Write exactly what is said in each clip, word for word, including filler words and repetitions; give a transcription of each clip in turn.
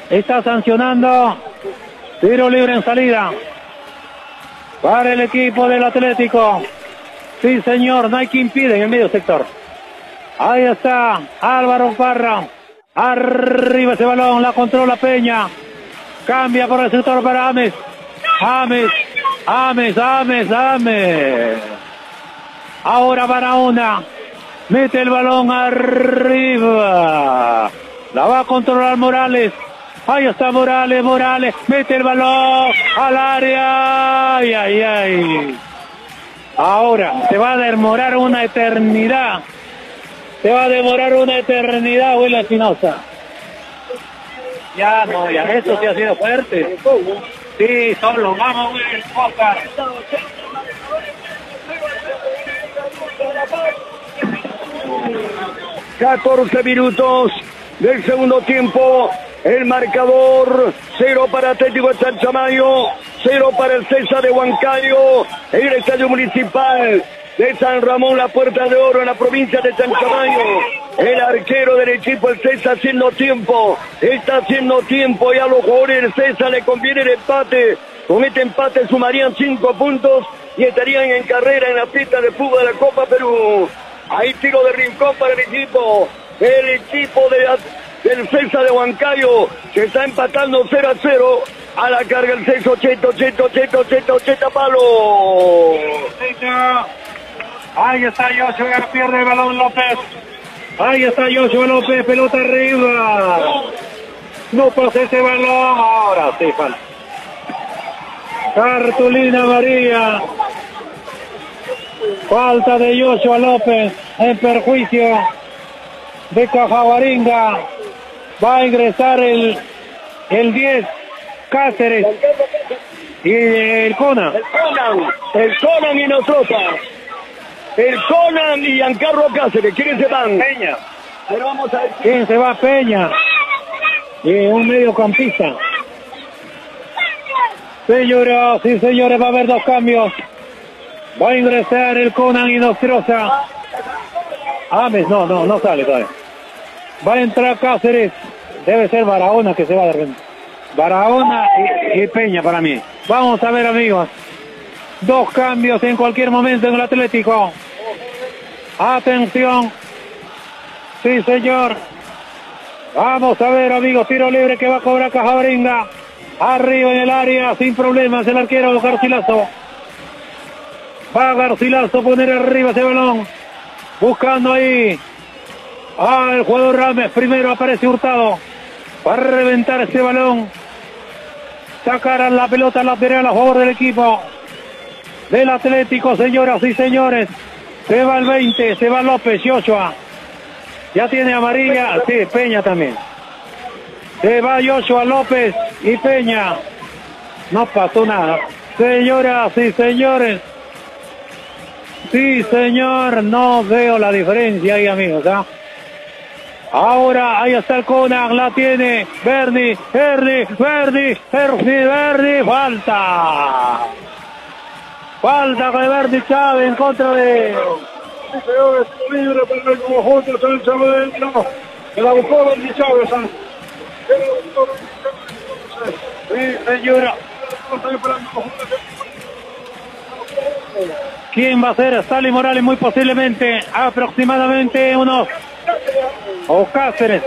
está sancionando tiro libre en salida para el equipo del Atlético. Sí, señor, no hay quien impide en el medio sector. Ahí está Álvaro Parra. Arriba ese balón, la controla Peña. Cambia por el sector para Ames. Ames, Ames, Ames, Ames. Ahora Barahona. Mete el balón arriba. La va a controlar Morales. Ahí está Morales, Morales. Mete el balón al área. Ay, ay, ay. Ahora se va a demorar una eternidad. Se va a demorar una eternidad, Willy Espinosa. Ya no, ya eso sí ha sido fuerte. Sí, solo, vamos, Willy Espinosa. catorce minutos del segundo tiempo. El marcador, cero para Atlético de Chanchamayo, cero para el César de Huancayo, en el Estadio Municipal de San Ramón, la Puerta de Oro, en la provincia de Chanchamayo. El arquero del equipo, el César, haciendo tiempo, está haciendo tiempo, y a los jugadores del César le conviene el empate. Con este empate sumarían cinco puntos y estarían en carrera en la pista de fútbol de la Copa Perú. Ahí tiro de rincón para el equipo, el equipo de del César de Huancayo, que está empatando cero a cero. A la carga el seis, ochenta, ochenta, ochenta, ochenta, ochenta, palo. Ahí está Joshua, pierde el balón López. Ahí está Joshua López, pelota arriba. No pasa ese balón, ahora sí falta. Cartulina amarilla. Falta de Joshua López en perjuicio de Cajaguaringa. Va a ingresar el el diez, Cáceres, y el Conan. El Conan, el Conan y nosotros. El Conan y Giancarlo Cáceres. ¿Quiénes se van? Peña. Pero vamos a ver. ¿Quién se va? Peña. Y un mediocampista. Señoras y señores, va a haber dos cambios. Va a ingresar el Conan y Nostroza. Ames, no, no, no sale todavía. Va a entrar Cáceres. Debe ser Barahona que se va de repente. Barahona y, y Peña para mí. Vamos a ver, amigos. Dos cambios en cualquier momento en el Atlético. Atención. Sí, señor. Vamos a ver, amigos. Tiro libre que va a cobrar Cajaguaringa. Arriba en el área, sin problemas, el arquero Garcilaso. Va a Garcilaso a poner arriba ese balón. Buscando ahí. Ah, el jugador Rames. Primero aparece Hurtado. Va a reventar ese balón. Sacar la pelota lateral a favor del equipo del Atlético, señoras y señores. Se va el veinte, se va López, Joshua. Ya tiene amarilla, sí, Peña también. Se va Joshua López y Peña. No pasó nada. Señoras y señores. Sí, señor, no veo la diferencia ahí, amigos, ¿ah? ¿eh? Ahora, ahí está el Conan, la tiene Berni, Berni, Berni, Berni, Berni, falta. Falta de Berni Chávez en contra de... Señores, libre para el conjunto chanchameño. Que la buscó Berni Chávez. Sí, señora. ¿Quién va a ser? Stanley Morales, muy posiblemente, aproximadamente unos... O Cáceres.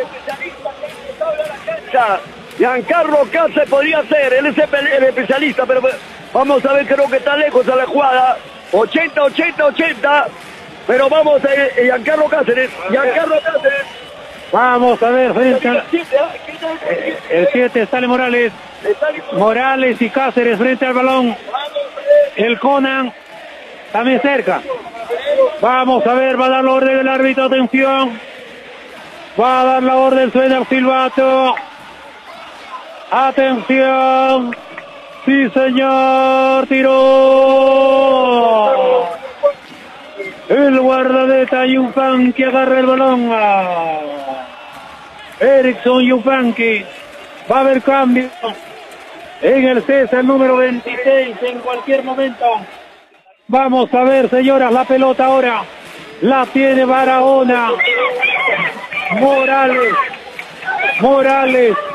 Giancarlo Cáceres podría ser, él es el especialista, pero vamos a ver, creo que está lejos a la jugada. ochenta, ochenta, ochenta. Pero vamos a ver, Giancarlo Cáceres, Giancarlo Cáceres. Vamos a ver, frente al... El siete, Stanley Morales. Morales y Cáceres frente al balón. El Conan también cerca. Vamos a ver, va a dar la orden del árbitro, atención. Va a dar la orden, suena el silbato. Atención. Sí, señor, tiró. El guardameta Yupanqui agarra el balón. Erickson Yupanqui. Va a haber cambio en el César número veintiséis en cualquier momento. Vamos a ver, señoras, la pelota ahora la tiene Barahona. Morales. Morales.